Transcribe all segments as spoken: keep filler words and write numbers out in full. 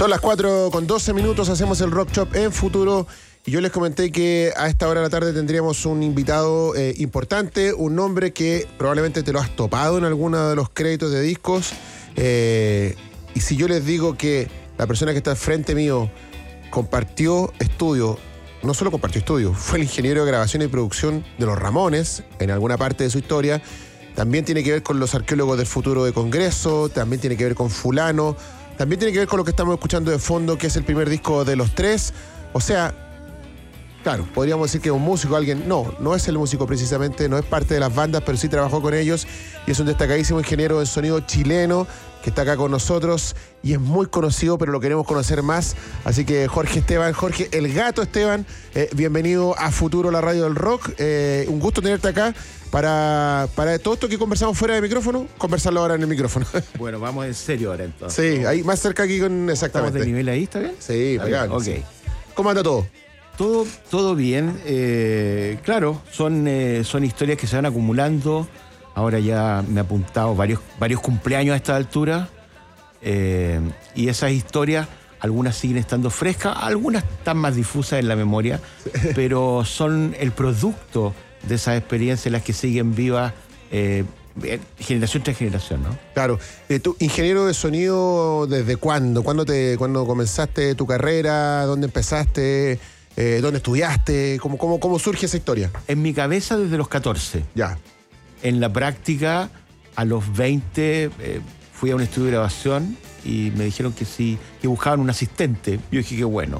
Son las cuatro con doce minutos, hacemos el Rock Shop en Futuro. Y yo les comenté que a esta hora de la tarde tendríamos un invitado eh, importante, un nombre que probablemente te lo has topado en alguno de los créditos de discos. Eh, y si yo les digo que la persona que está al frente mío compartió estudio, no solo compartió estudio, fue el ingeniero de grabación y producción de los Ramones en alguna parte de su historia, también tiene que ver con los arqueólogos del futuro de Congreso, también tiene que ver con fulano, también tiene que ver con lo que estamos escuchando de fondo, que es el primer disco de Los Tres. O sea, claro, podríamos decir que es un músico, alguien, no, no es el músico precisamente, no es parte de las bandas, pero sí trabajó con ellos y es un destacadísimo ingeniero en sonido chileno que está acá con nosotros y es muy conocido, pero lo queremos conocer más. Así que Jorge Esteban, Jorge el Gato Esteban, eh, bienvenido a Futuro, la radio del rock. Eh, un gusto tenerte acá para, para todo esto que conversamos fuera de micrófono, conversarlo ahora en el micrófono. Bueno, vamos en serio ahora entonces. Sí, ahí más cerca aquí con exactamente. ¿Estamos de nivel ahí, está bien? Sí, está acá. bien, Sí. ok. ¿Cómo anda todo? Todo, todo bien. Eh, claro, son, eh, son historias que se van acumulando. Ahora ya me he apuntado varios, varios cumpleaños a esta altura. Eh, y esas historias, algunas siguen estando frescas, algunas están más difusas en la memoria, pero son el producto de esas experiencias las que siguen vivas eh, generación tras generación, ¿no? Claro. Eh, ¿Tú, ingeniero de sonido, desde cuándo? ¿Cuándo, te, cuándo comenzaste tu carrera? ¿Dónde empezaste? Eh, ¿Dónde estudiaste? ¿Cómo, cómo, ¿Cómo surge esa historia? En mi cabeza desde los catorce. Ya. En la práctica, a los veinte, eh, fui a un estudio de grabación y me dijeron que sí, que buscaban un asistente. Yo dije que bueno.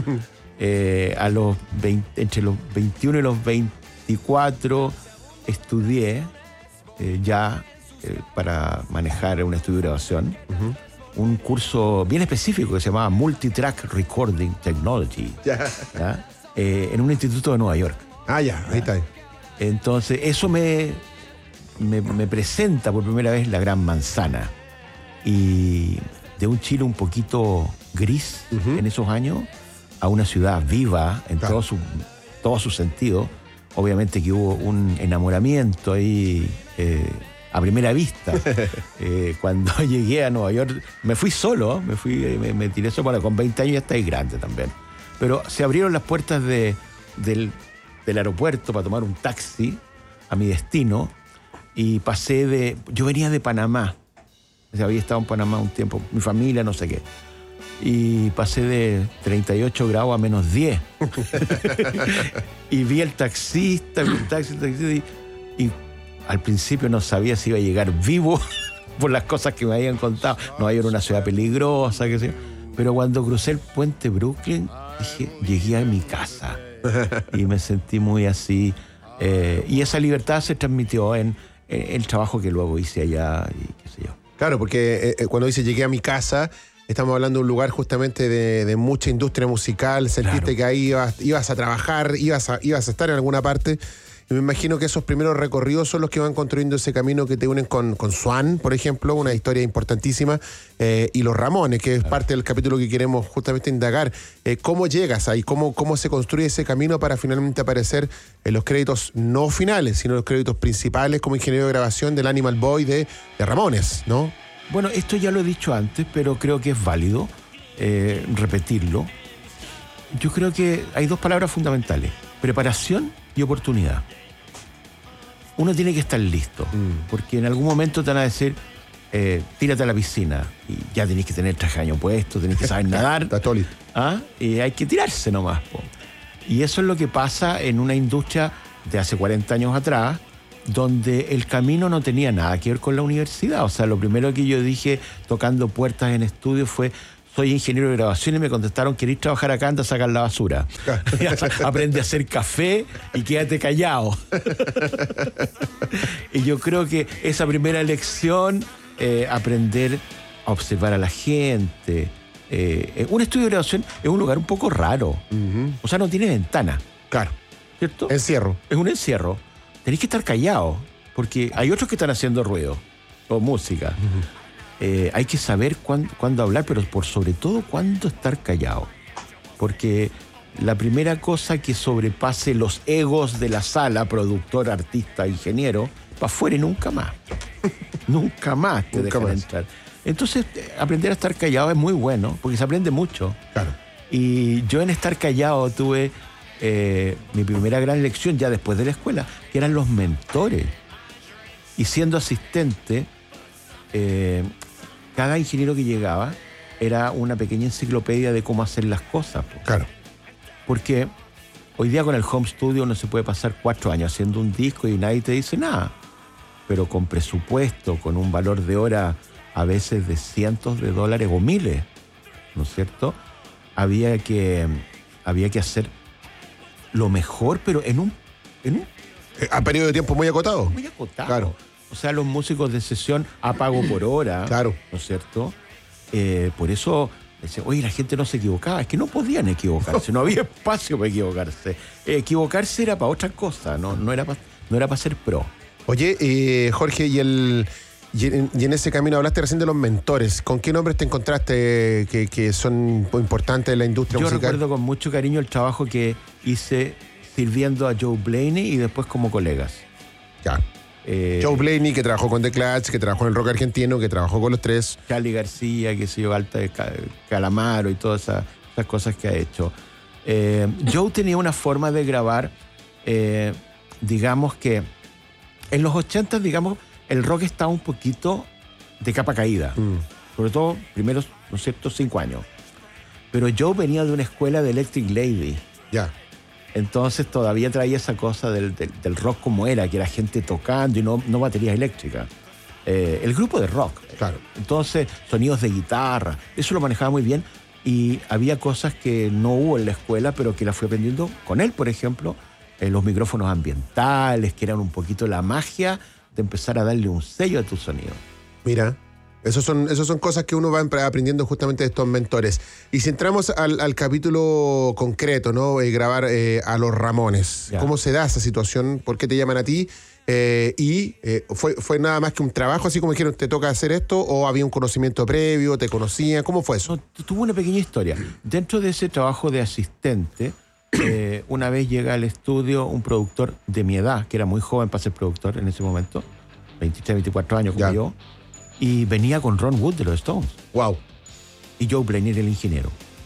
eh, a los veinte, entre los veintiuno y los veinticuatro estudié eh, ya eh, para manejar un estudio de grabación. Uh-huh. Un curso bien específico que se llamaba Multitrack Recording Technology. Ya. ¿Ya? Eh, en un instituto de Nueva York. Ah, ya, ahí está. Entonces, eso me, me, me presenta por primera vez la Gran Manzana. Y de un Chile un poquito gris uh-huh. en esos años, a una ciudad viva en claro. todo su, todo su sentido. Obviamente que hubo un enamoramiento ahí eh, a primera vista. eh, cuando llegué a Nueva York, me fui solo, me fui, me, me tiré solo, con veinte años ya estáis grande también. Pero se abrieron las puertas de, del, del aeropuerto para tomar un taxi a mi destino y pasé de... Yo venía de Panamá, o sea, había estado en Panamá un tiempo, mi familia, no sé qué. Y pasé de treinta y ocho grados a menos diez. Y vi al taxista, vi el taxi, el taxista y, y al principio no sabía si iba a llegar vivo por las cosas que me habían contado. Nueva York era una ciudad peligrosa, qué sé yo. Pero cuando crucé el puente Brooklyn, dije, llegué a mi casa. Y me sentí muy así. Eh, y esa libertad se transmitió en, en el trabajo que luego hice allá y qué sé yo. Claro, porque eh, cuando dice llegué a mi casa, estamos hablando de un lugar justamente de, de mucha industria musical. Sentiste claro. que ahí ibas, ibas a trabajar, ibas a, ibas a estar en alguna parte. Y me imagino que esos primeros recorridos son los que van construyendo ese camino que te unen con, con Swan, por ejemplo, una historia importantísima, eh, y los Ramones, que es claro. parte del capítulo que queremos justamente indagar. Eh, ¿Cómo llegas ahí? ¿Cómo, ¿Cómo se construye ese camino para finalmente aparecer en los créditos no finales, sino los créditos principales como ingeniero de grabación del Animal Boy de, de Ramones, ¿no? Bueno, esto ya lo he dicho antes, pero creo que es válido eh, repetirlo. Yo creo que hay dos palabras fundamentales: preparación y oportunidad. Uno tiene que estar listo, mm. porque en algún momento te van a decir, eh, tírate a la piscina, y ya tenés que tener traje de baño puesto, tenés que saber nadar. Está todo listo. ¿Ah? Y hay que tirarse nomás, po. Y eso es lo que pasa en una industria de hace cuarenta años atrás, donde el camino no tenía nada que ver con la universidad. O sea, lo primero que yo dije tocando puertas en estudios fue: soy ingeniero de grabación, y me contestaron, ¿querés trabajar acá? Anda a sacar la basura. Aprende a hacer café y quédate callado. Y yo creo que esa primera lección, eh, aprender a observar a la gente. Eh, un estudio de grabación es un lugar un poco raro. Uh-huh. O sea, no tiene ventana. Claro. ¿Cierto? Encierro. Es un encierro. Tenés que estar callado, porque hay otros que están haciendo ruido o música. Uh-huh. Eh, hay que saber cuándo, cuándo hablar, pero por sobre todo cuándo estar callado. Porque la primera cosa que sobrepase los egos de la sala, productor, artista, ingeniero, para afuera y nunca más. Nunca más te nunca dejan más. entrar. Entonces, aprender a estar callado es muy bueno, porque se aprende mucho. Claro. Y yo en estar callado tuve eh, mi primera gran lección ya después de la escuela, que eran los mentores. Y siendo asistente, eh, cada ingeniero que llegaba era una pequeña enciclopedia de cómo hacer las cosas. Po. Claro. Porque hoy día con el home studio no se puede pasar cuatro años haciendo un disco y nadie te dice nada. Pero con presupuesto, con un valor de hora a veces de cientos de dólares o miles, ¿no es cierto? Había que, había que hacer lo mejor, pero en un... En un A periodo de tiempo muy acotado. Muy acotado. Claro. O sea, los músicos de sesión a pago por hora, claro. ¿no es cierto? Eh, por eso, decía, oye, la gente no se equivocaba. Es que no podían equivocarse, no había espacio para equivocarse. Eh, equivocarse era para otra cosa, no, no era para no era para ser pro. Oye, eh, Jorge, y el... Y en, y en ese camino hablaste recién de los mentores. ¿Con qué nombres te encontraste que, que son importantes en la industria Yo musical? recuerdo con mucho cariño el trabajo que hice sirviendo a Joe Blaney y después como colegas. Ya. Eh, Joe Blaney, que trabajó con The Clash, que trabajó en el rock argentino, que trabajó con los tres. Charly García, que se yo, Alta de Calamaro y todas esas, esas cosas que ha hecho. Eh, Joe tenía una forma de grabar, eh, digamos que en los ochenta, digamos, el rock estaba un poquito de capa caída. Mm. Sobre todo, primeros, ¿no es cierto?, cinco años. Pero Joe venía de una escuela de Electric Lady. Ya. Entonces todavía traía esa cosa del, del, del rock como era, que era gente tocando y no, no baterías eléctricas. Eh, el grupo de rock. Claro. Entonces, sonidos de guitarra. Eso lo manejaba muy bien. Y había cosas que no hubo en la escuela, pero que las fui aprendiendo con él, por ejemplo. Eh, los micrófonos ambientales, que eran un poquito la magia de empezar a darle un sello a tu sonido. Mira, esos son, esos son cosas que uno va aprendiendo justamente de estos mentores. Y si entramos al, al capítulo concreto, ¿no? Eh, grabar eh, a los Ramones. Ya. ¿Cómo se da esa situación? ¿Por qué te llaman a ti? Eh, y eh, ¿fue, ¿fue nada más que un trabajo, así como dijeron, te toca hacer esto? ¿O había un conocimiento previo? ¿Te conocían? ¿Cómo fue eso? No, tuvo una pequeña historia. Dentro de ese trabajo de asistente, Eh, una vez llega al estudio un productor de mi edad, que era muy joven para ser productor en ese momento, veintitrés, veinticuatro años como ya. yo, y venía con Ron Wood de los Stones. Wow. Y Joe Blaney era el ingeniero.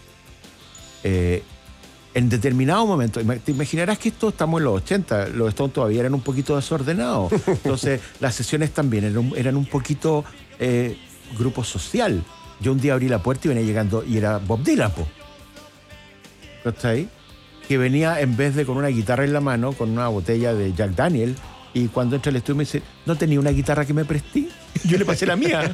Eh, en determinado momento, te imaginarás que esto estamos en los ochenta, los Stones todavía eran un poquito desordenados, entonces las sesiones también eran, eran un poquito eh, grupo social. Yo un día abrí la puerta y venía llegando, y era Bob Dylan, po. ¿Está ahí? Que venía, en vez de con una guitarra en la mano, con una botella de Jack Daniel, y cuando entra al estudio me dice, ¿no tenía una guitarra que me presté? Yo le pasé la mía.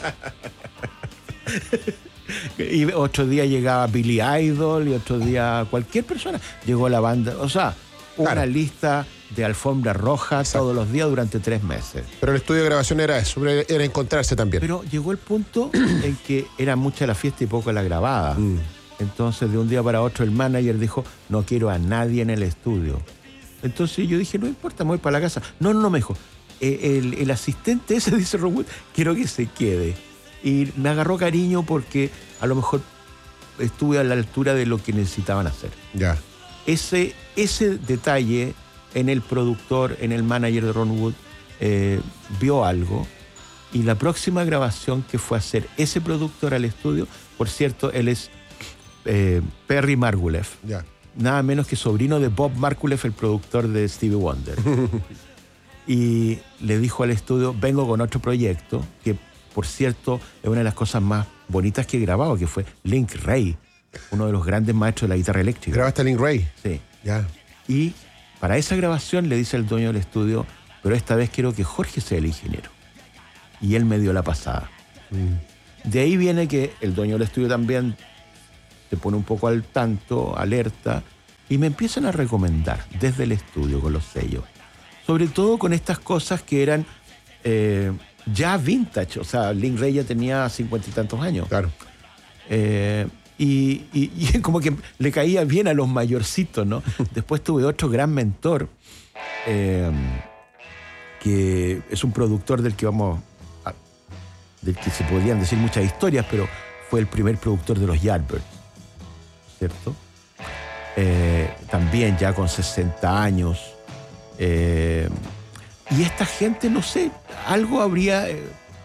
Y otro día llegaba Billy Idol, y otro día cualquier persona. Llegó la banda, o sea, una claro. lista de alfombra roja. Exacto. Todos los días durante tres meses. Pero el estudio de grabación era eso, era encontrarse también. Pero llegó el punto en que era mucha la fiesta y poco la grabada. Mm. Entonces, de un día para otro, el manager dijo, no quiero a nadie en el estudio. Entonces yo dije, no importa, me voy para la casa. No, no, no, me dijo, el, el asistente ese, dice Ron Wood, quiero que se quede. Y me agarró cariño porque a lo mejor estuve a la altura de lo que necesitaban hacer. Ya. Ese, ese detalle en el productor, en el manager de Ron Wood, eh, vio algo. Y la próxima grabación que fue a hacer ese productor al estudio, por cierto, él es Eh, Perry Marguleff, yeah. nada menos que sobrino de Bob Marguleff, el productor de Stevie Wonder. Y le dijo al estudio, vengo con otro proyecto, que por cierto es una de las cosas más bonitas que he grabado, que fue Link Wray, uno de los grandes maestros de la guitarra eléctrica. ¿Grabaste a Link Wray? Sí. Ya. Yeah. Y para esa grabación le dice el dueño del estudio, pero esta vez quiero que Jorge sea el ingeniero. Y él me dio la pasada. Mm. De ahí viene que el dueño del estudio también se pone un poco al tanto, alerta, y me empiezan a recomendar desde el estudio con los sellos. Sobre todo con estas cosas que eran eh, ya vintage. O sea, Link Wray ya tenía cincuenta y tantos años. Claro. Eh, y, y, y como que le caía bien a los mayorcitos, ¿no? Después tuve otro gran mentor, eh, que es un productor del que vamos a, del que se podrían decir muchas historias, pero fue el primer productor de los Yardbirds, ¿cierto? Eh, también ya con sesenta años. Eh, y esta gente, no sé, algo habría, eh,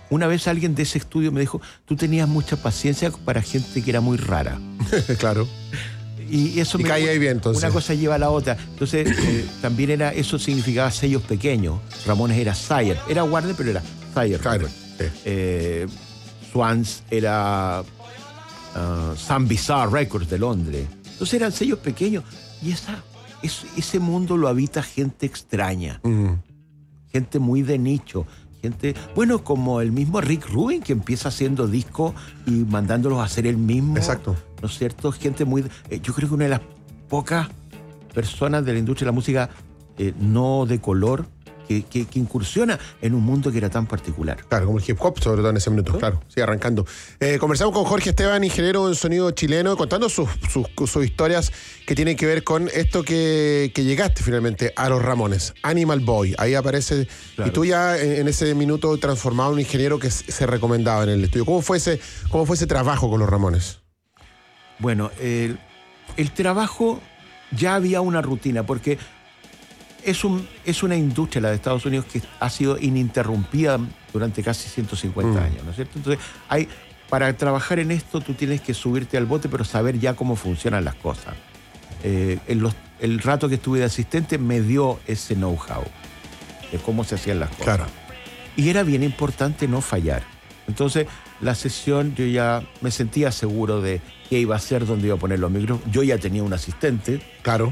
Una vez alguien de ese estudio me dijo, tú tenías mucha paciencia para gente que era muy rara. Claro. Y eso y me, cae ahí bien, entonces. Una cosa lleva a la otra. Entonces, eh, también era, eso significaba sellos pequeños. Ramones era Sire. Era Warner, pero era Sire. Claro. Sí. Eh, Swans era uh, Sun Bizarre Records de Londres. Entonces eran sellos pequeños. Y esa, es, ese mundo lo habita gente extraña. Mm. Gente muy de nicho. Gente, bueno, como el mismo Rick Rubin, que empieza haciendo discos y mandándolos a hacer él mismo. Exacto. ¿No es cierto? Gente muy... Eh, yo creo que una de las pocas personas de la industria de la música eh, no de color que, que, que incursiona en un mundo que era tan particular. Claro, como el hip hop, sobre todo en ese minuto, ¿sí? Claro, sigue arrancando. Eh, conversamos con Jorge Esteban, ingeniero en sonido chileno, contando sus, sus, sus historias que tienen que ver con esto que, que llegaste finalmente a los Ramones, Animal Boy. Ahí aparece, claro. Y tú ya en, en ese minuto transformado en un ingeniero que se recomendaba en el estudio. ¿Cómo fue ese, cómo fue ese trabajo con los Ramones? Bueno, el, el trabajo ya había una rutina, porque es, un, es una industria, la de Estados Unidos, que ha sido ininterrumpida durante casi ciento cincuenta mm. años, ¿no es cierto? Entonces, hay, para trabajar en esto tú tienes que subirte al bote, pero saber ya cómo funcionan las cosas. Eh, en los, el rato que estuve de asistente me dio ese know-how de cómo se hacían las cosas. Claro. Y era bien importante no fallar. Entonces, la sesión yo ya me sentía seguro de qué iba a hacer, dónde iba a poner los micros. Yo ya tenía un asistente. Claro.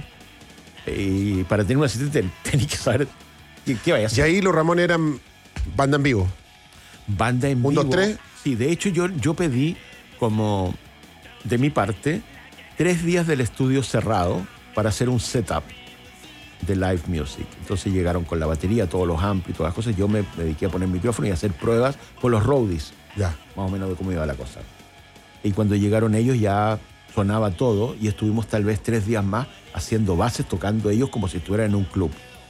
Y para tener un asistente tenía que saber qué, qué vaya a hacer. Y ahí los Ramones eran banda en vivo. Banda en vivo. ¿Un, dos, tres? Sí, de hecho yo, yo pedí como de mi parte tres días del estudio cerrado para hacer un setup de live music. Entonces llegaron con la batería, todos los amplis, todas las cosas. Yo me dediqué a poner micrófono y a hacer pruebas con los roadies. Ya. Más o menos de cómo iba la cosa. Y cuando llegaron ellos ya sonaba todo y estuvimos tal vez tres días más haciendo bases, tocando ellos como si estuvieran en un club,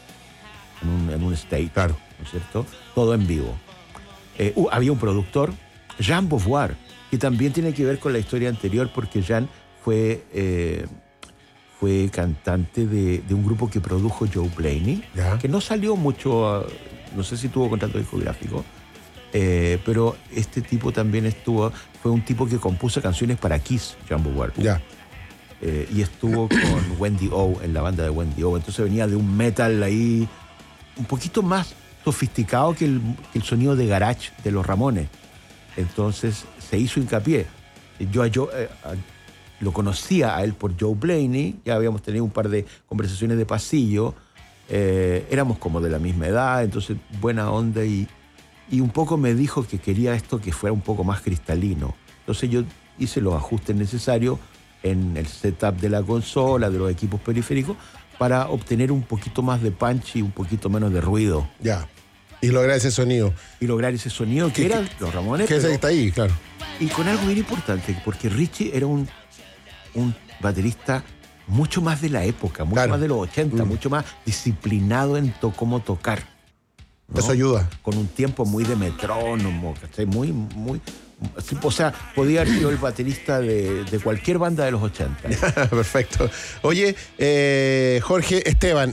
en un, en un stage, claro. ¿no es cierto? Todo en vivo. Eh, uh, había un productor, Jean Beauvoir, que también tiene que ver con la historia anterior, porque Jean fue, eh, fue cantante de, de un grupo que produjo Joe Blaney, ¿ya? Que no salió mucho, uh, no sé si tuvo contrato discográfico, eh, pero este tipo también estuvo, fue un tipo que compuso canciones para Kiss, Jean Beauvoir. Ya. Eh, y estuvo con Wendy O en la banda de Wendy O. Entonces venía de un metal ahí un poquito más sofisticado que el, que el sonido de garage de los Ramones. Entonces se hizo hincapié. Yo, yo eh, lo conocía a él por Joe Blaney, ya habíamos tenido un par de conversaciones de pasillo, eh, éramos como de la misma edad, entonces buena onda, y, y un poco me dijo que quería esto que fuera un poco más cristalino. Entonces yo hice los ajustes necesarios en el setup de la consola, de los equipos periféricos, para obtener un poquito más de punch y un poquito menos de ruido. Ya. Y lograr ese sonido. Y lograr ese sonido que eran los Ramones. Que pero, está ahí, claro. Y con algo bien importante, porque Richie era un, un baterista mucho más de la época, mucho claro. más de los ochenta, mm. mucho más disciplinado en to, cómo tocar, ¿no? Eso ayuda. Con un tiempo muy de metrónomo, ¿cachai? Muy, muy... O sea, podía haber sido el baterista de, de cualquier banda de los ochenta. Perfecto. Oye, eh, Jorge Esteban,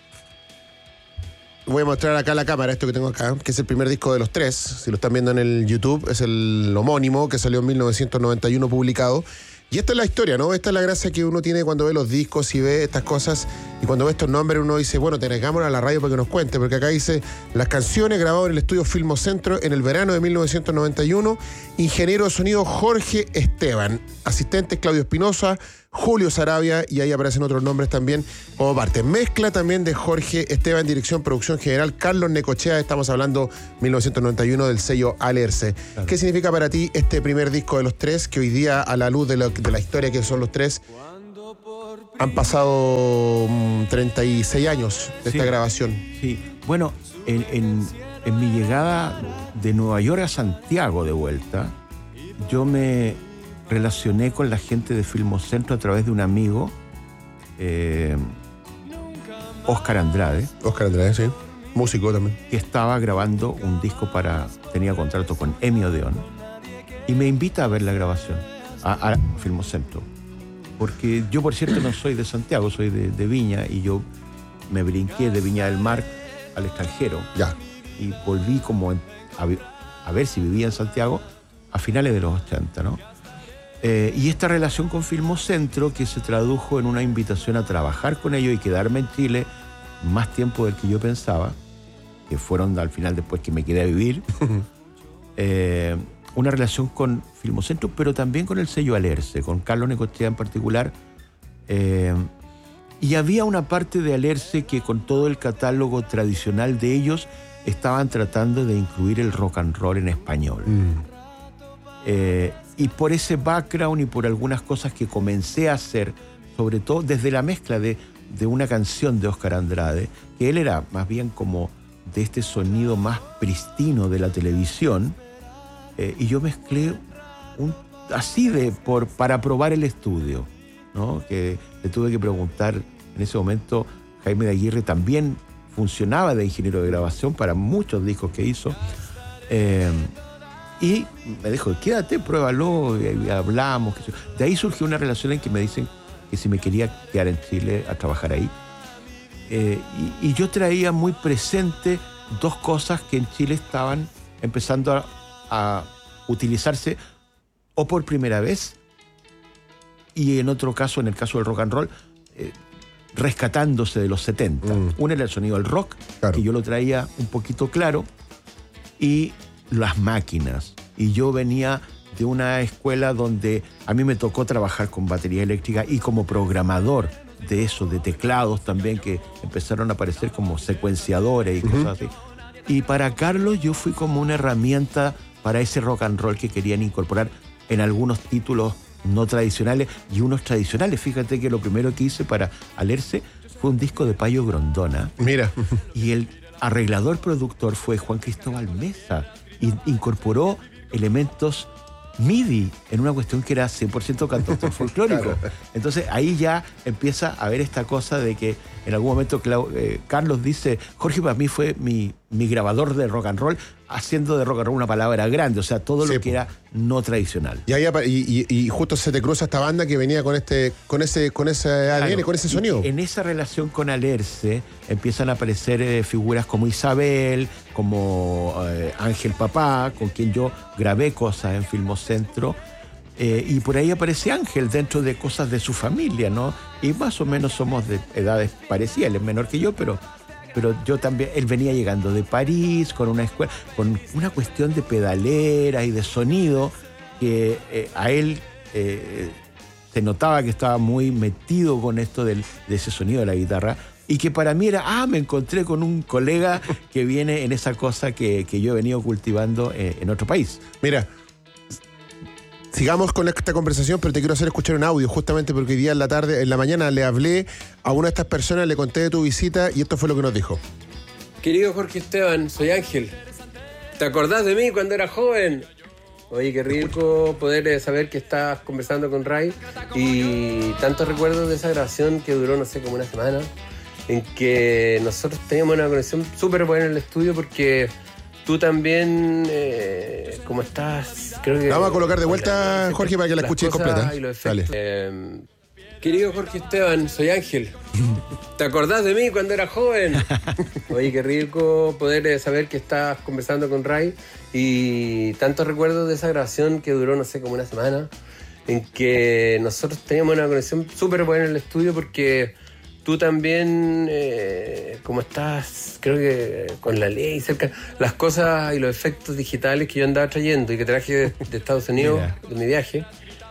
voy a mostrar acá la cámara, esto que tengo acá, que es el primer disco de los tres. Si lo están viendo en el YouTube, es el homónimo que salió en mil novecientos noventa y uno publicado. Y esta es la historia, ¿no? Esta es la gracia que uno tiene cuando ve los discos y ve estas cosas. Y cuando ve estos nombres uno dice, bueno, tengámonos a la radio para que nos cuente. Porque acá dice, las canciones grabadas en el estudio Filmocentro en el verano de mil novecientos noventa y uno. Ingeniero de sonido Jorge Esteban. Asistentes Claudio Espinosa, Julio Sarabia, y ahí aparecen otros nombres también como parte. Mezcla también de Jorge Esteban, dirección, producción general, Carlos Necochea. Estamos hablando mil novecientos noventa y uno del sello Alerce. Claro. ¿Qué significa para ti este primer disco de los tres, que hoy día, a la luz de, lo, de la historia que son los tres, han pasado um, treinta y seis años de sí, esta grabación? Sí, bueno, en, en, en mi llegada de Nueva York a Santiago de vuelta, yo me relacioné con la gente de Filmocentro a través de un amigo, eh, Oscar Andrade. Oscar Andrade, sí. Músico también. Que estaba grabando un disco para... Tenía contrato con Emi Odeón. Y me invita a ver la grabación a, a Filmocentro. Porque yo, por cierto, no soy de Santiago, soy de, de Viña, y yo me brinqué de Viña del Mar al extranjero. Ya. Y volví como en, a, a ver si vivía en Santiago a finales de los ochenta, ¿no? Eh, y esta relación con Filmocentro, que se tradujo en una invitación a trabajar con ellos y quedarme en Chile más tiempo del que yo pensaba, que fueron al final después que me quedé a vivir, eh, una relación con Filmocentro, pero también con el sello Alerce, con Carlos Necochea en particular. Eh, y había una parte de Alerce que con todo el catálogo tradicional de ellos estaban tratando de incluir el rock and roll en español. Mm. Eh, y por ese background y por algunas cosas que comencé a hacer, sobre todo desde la mezcla de, de una canción de Óscar Andrade, que él era más bien como de este sonido más pristino de la televisión, eh, y yo mezclé un, así de por, para probar el estudio, ¿no? Que le tuve que preguntar en ese momento. Jaime de Aguirre también funcionaba de ingeniero de grabación para muchos discos que hizo, eh, y me dijo, quédate, pruébalo, y hablamos. De ahí surgió una relación en que me dicen que si me quería quedar en Chile a trabajar ahí. Eh, y, y yo traía muy presente dos cosas que en Chile estaban empezando a, a utilizarse o por primera vez, y en otro caso, en el caso del rock and roll, eh, rescatándose de los setenta. Mm. Uno era el sonido del rock, claro, que yo lo traía un poquito claro, y las máquinas. Y yo venía de una escuela donde a mí me tocó trabajar con batería eléctrica y como programador de eso, de teclados también, que empezaron a aparecer como secuenciadores y uh-huh. cosas así. Y para Carlos yo fui como una herramienta para ese rock and roll que querían incorporar en algunos títulos no tradicionales y unos tradicionales. Fíjate que lo primero que hice para Alerce fue un disco de Payo Grondona. Mira. Y el arreglador productor fue Juan Cristóbal Mesa, y incorporó elementos M I D I en una cuestión que era cien por ciento cantautor folclórico. Claro. Entonces ahí ya empieza a haber esta cosa de que en algún momento Clau, eh, Carlos dice, Jorge para mí fue mi, mi grabador de rock and roll, haciendo de rock and roll una palabra grande, o sea, todo sí, lo que era no tradicional. Y, ahí, y, y, y justo se te cruza esta banda que venía con este con ese, con ese A D N, claro, con ese sonido. En esa relación con Alerce empiezan a aparecer eh, figuras como Isabel, como eh, Ángel Papá, con quien yo grabé cosas en Filmocentro. Eh, y por ahí aparece Ángel dentro de cosas de su familia, ¿no? Y más o menos somos de edades parecidas, él es menor que yo, pero, pero yo también, él venía llegando de París con una escuela, con una cuestión de pedalera y de sonido que eh, a él eh, se notaba que estaba muy metido con esto del, de ese sonido de la guitarra, y que para mí era, ah, me encontré con un colega que viene en esa cosa que, que yo he venido cultivando eh, en otro país. Mira, sigamos con esta conversación, pero te quiero hacer escuchar un audio, justamente porque hoy día en la tarde, en la mañana, le hablé a una de estas personas, le conté de tu visita y esto fue lo que nos dijo. Querido Jorge Esteban, soy Ángel. ¿Te acordás de mí cuando era joven? Oye, qué rico poder saber que estás conversando con Ray, y tantos recuerdos de esa grabación que duró, no sé, como una semana, en que nosotros teníamos una conexión súper buena en el estudio, porque tú también, eh, como estás, creo que... La vamos a colocar de vuelta, la, Jorge, para que la escuches completa. Y los efectos. Eh, querido Jorge Esteban, soy Ángel. ¿Te acordás de mí cuando era joven? Oye, qué rico poder saber que estás conversando con Ray, y tantos recuerdos de esa grabación que duró, no sé, como una semana, en que nosotros teníamos una conexión súper buena en el estudio, porque tú también, eh, como estás, creo que con la ley cerca, las cosas y los efectos digitales que yo andaba trayendo y que traje de, de Estados Unidos, yeah, de mi viaje,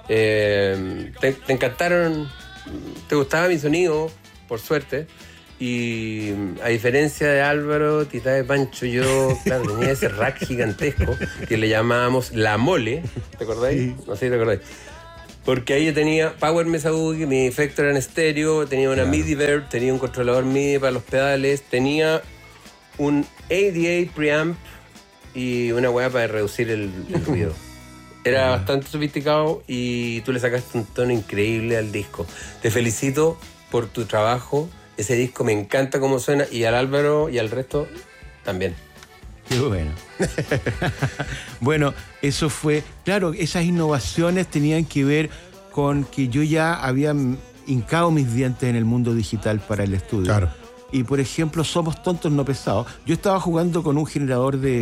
eh, te, te encantaron, te gustaba mi sonido, por suerte, y a diferencia de Álvaro, Tita de Pancho, yo, claro, tenía ese rack gigantesco que le llamábamos La Mole, ¿te acordáis? Sí. No sé si te acordáis. Porque ahí yo tenía Power Mesa Boogie, mi efecto era en estéreo, tenía una, claro, MIDI Verb, tenía un controlador MIDI para los pedales, tenía un A D A preamp y una hueá para reducir el, el ruido. Era uh-huh. bastante sofisticado, y tú le sacaste un tono increíble al disco. Te felicito por tu trabajo, ese disco me encanta cómo suena, y al Álvaro y al resto también. Qué bueno. Bueno, eso fue... Claro, esas innovaciones tenían que ver con que yo ya había hincado mis dientes en el mundo digital para el estudio. Claro. Y, por ejemplo, Somos Tontos No Pesados. Yo estaba jugando con un generador de,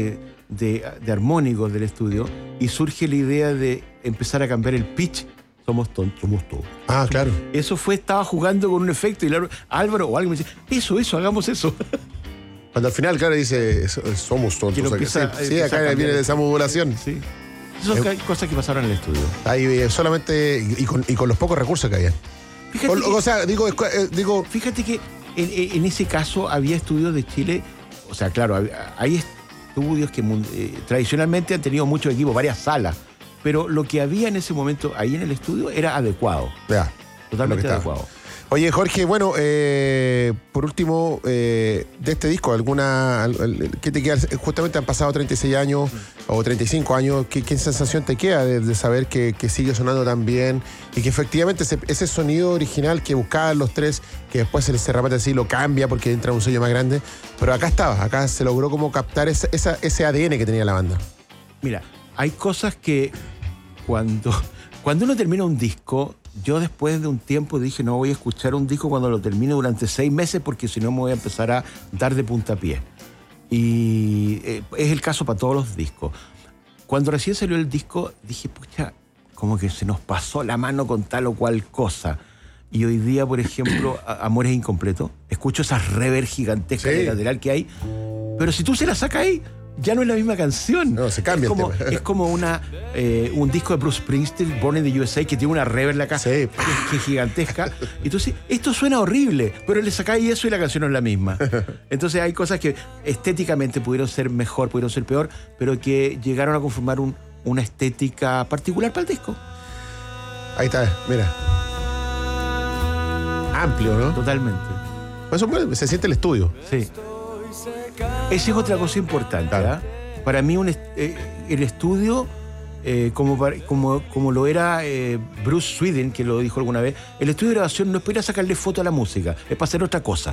de, de armónicos del estudio y surge la idea de empezar a cambiar el pitch. Somos tontos, somos todos. Ah, claro. Eso fue, estaba jugando con un efecto y Álvaro o alguien me dice, eso, eso, hagamos eso. Cuando al final, claro, dice, somos tontos. O sea, empieza, sí, sí, acá viene de esa modulación. Sí. Esas son eh, cosas que pasaron en el estudio. Ahí eh, solamente, y con, y con los pocos recursos que había. O, que, o sea, digo, eh, digo... Fíjate que en, en ese caso había estudios de Chile, o sea, claro, hay estudios que eh, tradicionalmente han tenido muchos equipos, varias salas, pero lo que había en ese momento ahí en el estudio era adecuado. Ya, totalmente adecuado. Oye, Jorge, bueno, eh, por último, eh, de este disco, ¿alguna qué te queda? Justamente han pasado treinta y seis años sí. o treinta y cinco años. ¿Qué, qué sensación te queda de, de saber que, que sigue sonando tan bien y que efectivamente ese, ese sonido original que buscaban los tres, que después el Serrapate así lo cambia porque entra un sello más grande, pero acá estaba, acá se logró como captar esa, esa, ese A D N que tenía la banda? Mira, hay cosas que cuando, cuando uno termina un disco... Yo después de un tiempo dije, no voy a escuchar un disco cuando lo termine durante seis meses porque si no me voy a empezar a dar de puntapié. Y eh, es el caso para todos los discos. Cuando recién salió el disco, dije, pucha, como que se nos pasó la mano con tal o cual cosa. Y hoy día, por ejemplo, Amores Incompletos, escucho esas rever gigantescas sí. de lateral que hay, pero si tú se las sacas ahí, ya no es la misma canción. No, se cambia es como, el tema. Es como una, eh, un disco de Bruce Springsteen, Born in the U S A, que tiene una reverb en la casa, sí. que, que es gigantesca. Entonces, esto suena horrible, pero le sacáis eso y la canción no es la misma. Entonces hay cosas que estéticamente pudieron ser mejor, pudieron ser peor, pero que llegaron a conformar un, una estética particular para el disco. Ahí está, mira. Amplio, ¿no? Totalmente. Eso se siente el estudio. Sí. Esa es otra cosa importante. Claro. ¿eh? Para mí un est eh, el estudio, eh, como, como, como lo era eh, Bruce Sweden, que lo dijo alguna vez, el estudio de grabación no es para ir a sacarle foto a la música, es para hacer otra cosa.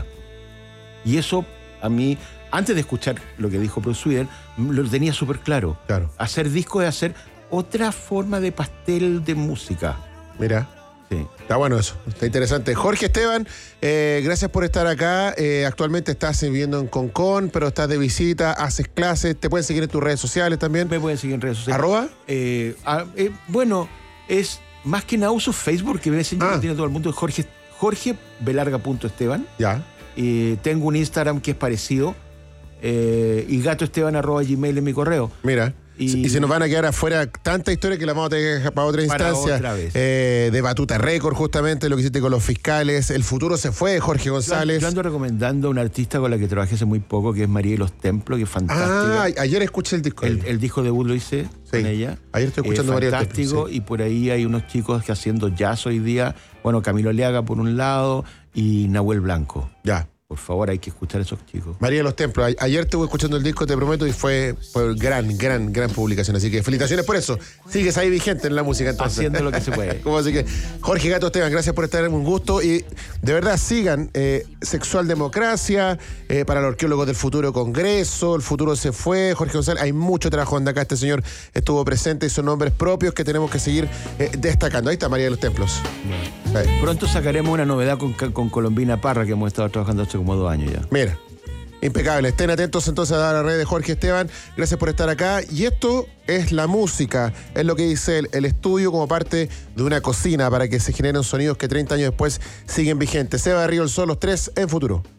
Y eso a mí, antes de escuchar lo que dijo Bruce Sweden, lo tenía súper claro. Claro. Hacer disco es hacer otra forma de pastel de música. Mira. Sí. Está bueno eso, está interesante. Jorge Esteban, eh, gracias por estar acá. Eh, actualmente estás viviendo en Concón, pero estás de visita, haces clases. ¿Te pueden seguir en tus redes sociales también? Me pueden seguir en redes sociales. ¿Arroba? Eh, a, eh, bueno, es más que nada uso Facebook, que me enseña ah. que tiene todo el mundo. Jorge, Jorge Belarga punto Esteban. Ya. Eh, tengo un Instagram que es parecido. Eh, y gatoesteban arroba gmail en mi correo. Mira. Y, y se nos van a quedar afuera tanta historia que la vamos a tener que dejar para otra para instancia. Otra vez. Eh, de Batuta Record, justamente, lo que hiciste con los fiscales. El futuro se fue, Jorge González. Yo, yo ando recomendando a una artista con la que trabajé hace muy poco, que es María de los Templos, que es fantástica. Ah, ayer escuché el disco. El, el disco debut lo hice sí. con ella. Ayer estoy escuchando eh, María de los Templos. Fantástico, sí. Y por ahí hay unos chicos que haciendo jazz hoy día. Bueno, Camilo Leaga por un lado y Nahuel Blanco. Ya. Por favor, hay que escuchar a esos chicos. María de los Templos. A- ayer estuve escuchando el disco, te prometo, y fue, fue gran, gran, gran publicación. Así que felicitaciones por eso. Sigues ahí vigente en la música, entonces. Haciendo lo que se puede. Como así que, Jorge Gato Esteban, gracias por estar, un gusto. Y de verdad, sigan eh, Sexual Democracia, eh, para los arqueólogos del futuro Congreso, El futuro se fue, Jorge González. Hay mucho trabajo donde acá este señor estuvo presente y son nombres propios que tenemos que seguir eh, destacando. Ahí está María de los Templos. Bueno. Pronto sacaremos una novedad con, con Colombina Parra, que hemos estado trabajando hace como dos años ya. Mira, impecable. Estén atentos entonces a la red de Jorge Esteban. Gracias por estar acá. Y esto es la música, es lo que dice él, el estudio como parte de una cocina para que se generen sonidos que treinta años después siguen vigentes. Seba Río, el Sol, los tres en Futuro.